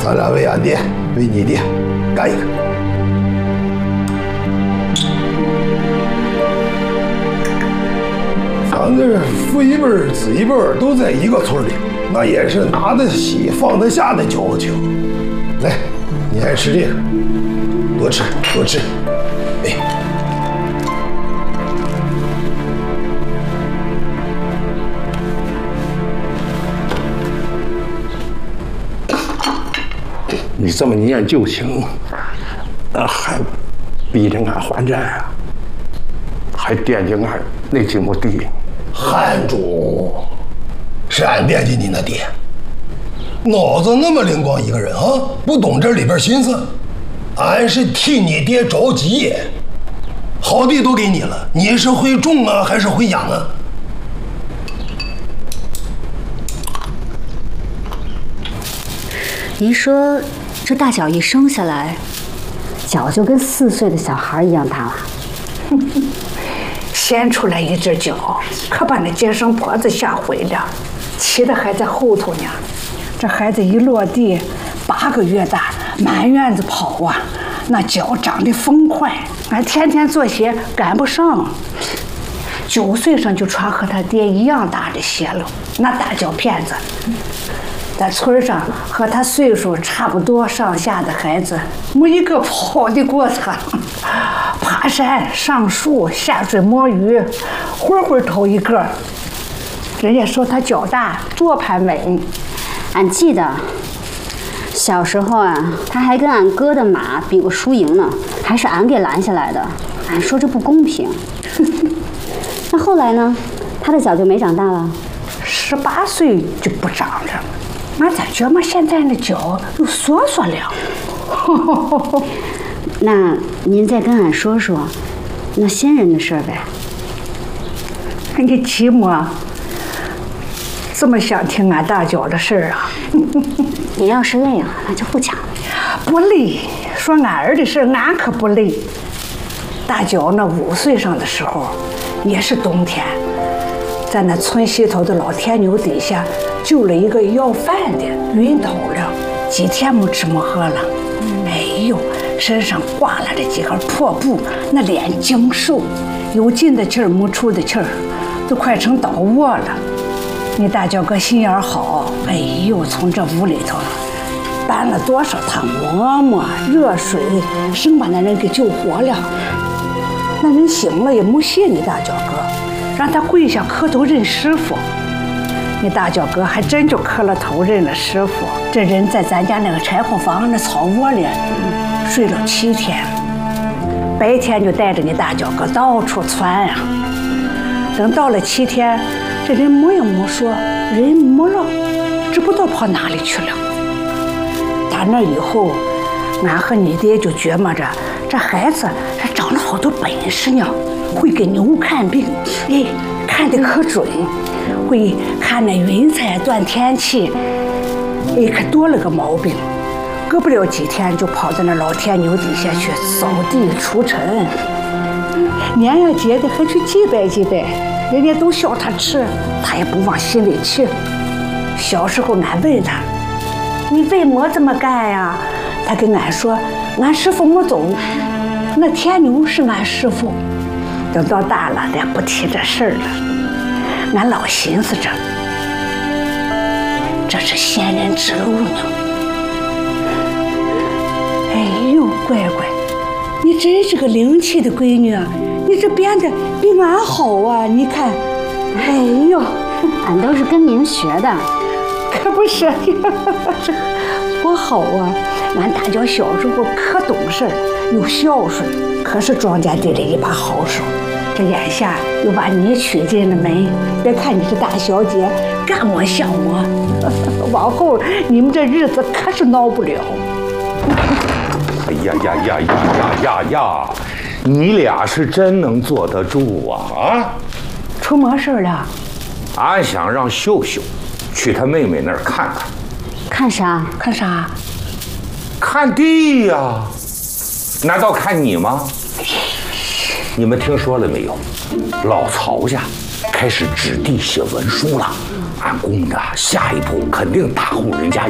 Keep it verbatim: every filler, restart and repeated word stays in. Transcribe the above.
咱俩为俺爹，为你爹，干一个！咱这父一辈儿、子一辈儿都在一个村里，那也是拿得起放得下的交情。来，你爱吃这个，多吃多吃。哎。 你这么念旧情，呃，还逼着俺还债啊？还惦记俺那几亩地？汉主，是俺惦记你那爹，脑子那么灵光一个人啊，不懂这里边心思。俺是替你爹着急，好地都给你了，你是会种啊，还是会养啊？ 您说，这大脚一生下来，脚就跟四岁的小孩一样大了。 先出来一只脚，可把那接生婆子吓毁了，骑的还在后头呢。这孩子一落地，八个月大，满院子跑啊，那脚长得风快，俺天天做鞋赶不上。九岁上就穿和他爹一样大的鞋了，那大脚片子。 在村上和他岁数差不多上下的孩子，没一个跑得过他。爬山、上树、下水摸鱼，会会头一个。人家说他脚大，做盘稳。 俺记得小时候啊，他还跟俺哥的马比过输赢呢，还是俺给拦下来的。俺说这不公平。那后来呢？他的脚就没长大了？ 十八岁就不长了。 俺咋觉么现在那脚又缩缩了？ 那您再跟俺说说那先人的事儿呗。 你寂寞，这么想听俺大脚的事儿啊？ 你要是累了，那就不讲了。 不累，说俺儿的事儿，俺可不累。大脚那五岁上的时候，也是冬天，在那村西头的老天牛底下。 救了一个要饭的，晕倒了，几天没吃没喝了。哎呦，身上挂了这几根破布，那脸精瘦，有进的气儿没出的气儿，都快成倒卧了。你大脚哥心眼好，哎呦，从这屋里头搬了多少趟馍馍、热水，生把那人给救活了。那人醒了也没谢你大脚哥，让他跪下磕头认师傅。 你大脚哥还真就磕了头认了师傅，这人在咱家那个柴火房那草窝里睡了七天，白天就带着你大脚哥到处窜呀、啊。等到了七天，这人没也没说，人没了，知不道跑哪里去了。打那以后，俺和你爹就琢磨着，这孩子他长了好多本事呢，会给牛看病，哎，看得可准。 会看那云彩断天气，哎，可多了个毛病，隔不了几天就跑到那老天牛底下去扫地除尘，年呀节的还去祭拜祭拜，人家都笑他吃，他也不往心里去。小时候俺问他，你为么这么干呀？他跟俺说，俺师傅没走，那天牛是俺师傅。等到大了，咱不提这事儿了。 俺老寻思着，这是仙人指路呢。哎呦，乖乖，你真是个灵气的闺女啊！你这编的比俺好啊！你看，哎呦， 俺都是跟您学的， 可不是，这多好啊！俺大脚小时候可懂事，又孝顺，可是庄稼地里一把好手。 这眼下又把你娶进了门，别看你是大小姐，干么像么，往后你们这日子可是孬不了。 哎呀呀呀呀呀呀呀！你俩是真能坐得住啊啊！ 出么事了？ 俺想让秀秀去他妹妹那儿看看。 看啥？ 看啥？ 看地呀！难道看你吗？ 你们听说了没有？老曹家开始指地写文书了。俺公的下一步肯定大户人家